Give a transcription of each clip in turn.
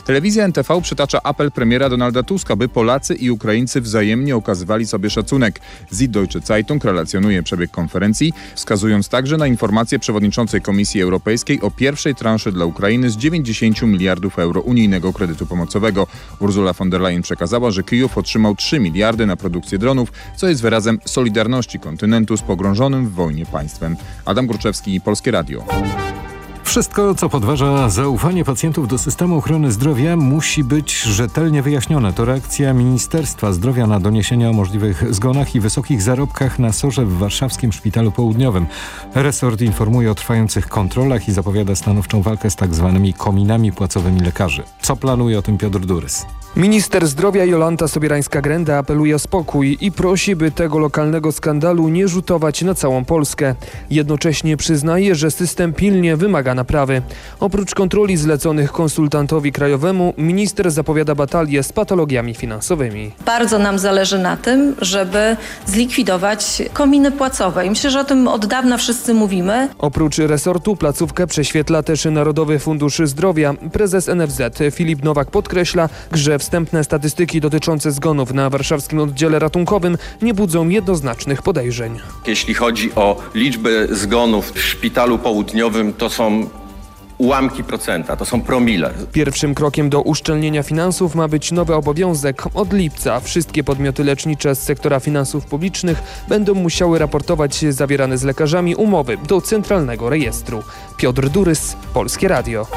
Telewizja NTV przytacza apel premiera Donalda Tuska, by Polacy i Ukraińcy wzajemnie okazywali sobie szacunek. Süddeutsche Zeitung relacjonuje przebieg konferencji, wskazując także na informację przewodniczącej Komisji Europejskiej o pierwszej transzy dla Ukrainy z 90 miliardów euro unijnego kredytu pomocowego. Ursula von der Leyen przekazała, że Kijów otrzymał 3 miliardy na produkcję dronów, co jest wyrazem solidarności kontynentu z pogrążonym w wojnie państwem. Adam Gruczewski, Polskie Radio. Wszystko, co podważa zaufanie pacjentów do systemu ochrony zdrowia, musi być rzetelnie wyjaśnione. To reakcja Ministerstwa Zdrowia na doniesienia o możliwych zgonach i wysokich zarobkach na SOR-ze w warszawskim Szpitalu Południowym. Resort informuje o trwających kontrolach i zapowiada stanowczą walkę z tak zwanymi kominami płacowymi lekarzy. Co planuje o tym Piotr Durys? Minister zdrowia Jolanta Sobieраńska-Grenda apeluje o spokój i prosi, by tego lokalnego skandalu nie rzutować na całą Polskę. Jednocześnie przyznaje, że system pilnie wymaga naprawy. Oprócz kontroli zleconych konsultantowi krajowemu, minister zapowiada batalię z patologiami finansowymi. Bardzo nam zależy na tym, żeby zlikwidować kominy płacowe. I myślę, że o tym od dawna wszyscy mówimy. Oprócz resortu placówkę prześwietla też Narodowy Fundusz Zdrowia. Prezes NFZ Filip Nowak podkreśla, że wstępne statystyki dotyczące zgonów na warszawskim oddziale ratunkowym nie budzą jednoznacznych podejrzeń. Jeśli chodzi o liczbę zgonów w Szpitalu Południowym, to są ułamki procenta, to są promile. Pierwszym krokiem do uszczelnienia finansów ma być nowy obowiązek. Od lipca wszystkie podmioty lecznicze z sektora finansów publicznych będą musiały raportować zawierane z lekarzami umowy do Centralnego Rejestru. Piotr Durys, Polskie Radio.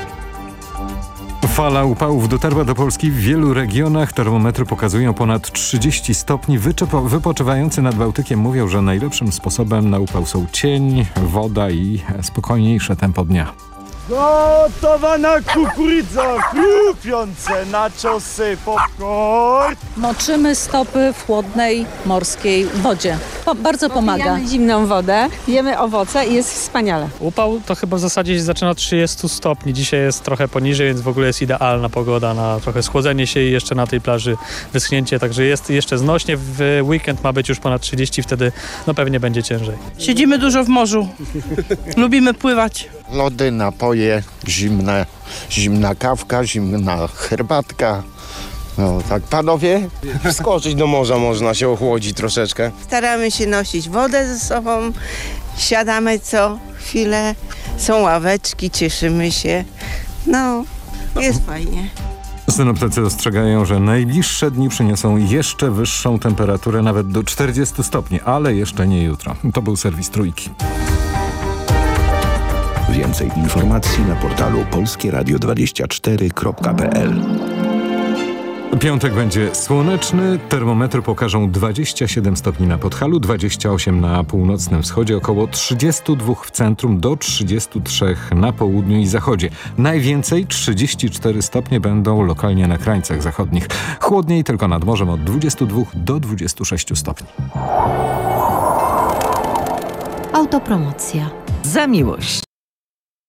Fala upałów dotarła do Polski w wielu regionach. Termometry pokazują ponad 30 stopni. Wypoczywający nad Bałtykiem mówią, że najlepszym sposobem na upał są cień, woda i spokojniejsze tempo dnia. Gotowana kukurydza, chrupiące naczosy, popcorn. Moczymy stopy w chłodnej morskiej wodzie. Bardzo pomaga. Pijamy zimną wodę, jemy owoce i jest wspaniale. Upał to chyba w zasadzie się zaczyna od 30 stopni. Dzisiaj jest trochę poniżej, więc w ogóle jest idealna pogoda na trochę schłodzenie się i jeszcze na tej plaży wyschnięcie. Także jest jeszcze znośnie. W weekend ma być już ponad 30, wtedy pewnie będzie ciężej. Siedzimy dużo w morzu. Lubimy pływać. Lody, napoje, zimna kawka, zimna herbatka. No tak, panowie? Wskoczyć do morza można się ochłodzić troszeczkę. Staramy się nosić wodę ze sobą, siadamy co chwilę, są ławeczki, cieszymy się. Jest fajnie. Synoptycy ostrzegają, że najbliższe dni przyniosą jeszcze wyższą temperaturę, nawet do 40 stopni, ale jeszcze nie jutro. To był serwis Trójki. Więcej informacji na portalu polskieradio24.pl. Piątek będzie słoneczny, termometry pokażą 27 stopni na Podhalu, 28 na północnym wschodzie, około 32 w centrum, do 33 na południu i zachodzie. Najwięcej 34 stopnie będą lokalnie na krańcach zachodnich. Chłodniej tylko nad morzem od 22 do 26 stopni. Autopromocja. Za miłość.